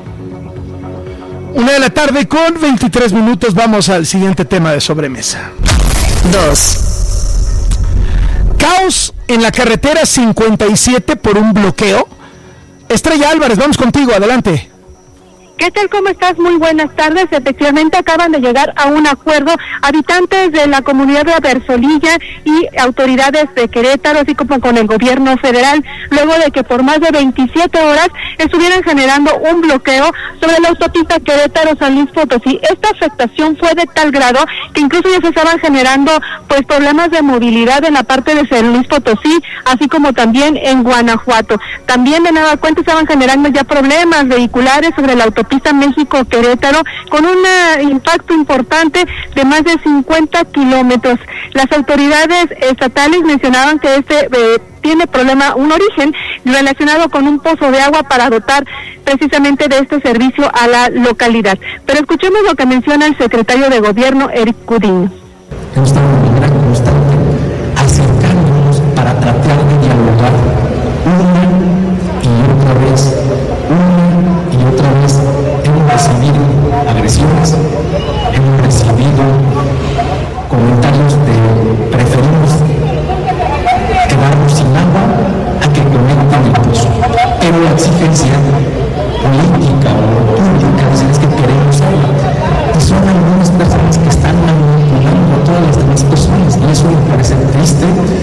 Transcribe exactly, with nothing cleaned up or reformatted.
Una de la tarde con veintitrés minutos. Vamos al siguiente tema de sobremesa. Dos. Caos en la carretera cincuenta y siete por un bloqueo. Estrella Álvarez, vamos contigo, adelante. ¿Qué tal? ¿Cómo estás? Muy buenas tardes. Efectivamente acaban de llegar a un acuerdo habitantes de la comunidad de Abersolilla y autoridades de Querétaro, así como con el gobierno federal, luego de que por más de veintisiete horas estuvieran generando un bloqueo sobre la autopista Querétaro-San Luis Potosí. Esta afectación fue de tal grado que incluso ya se estaban generando pues problemas de movilidad en la parte de San Luis Potosí, así como también en Guanajuato. También de nueva cuenta estaban generando ya problemas vehiculares sobre la autopista Pista México-Querétaro, con un uh, impacto importante de más de cincuenta kilómetros. Las autoridades estatales mencionaban que este eh, tiene problema, un origen relacionado con un pozo de agua para dotar precisamente de este servicio a la localidad. Pero escuchemos lo que menciona el secretario de Gobierno, Eric Cudín. Hemos tenido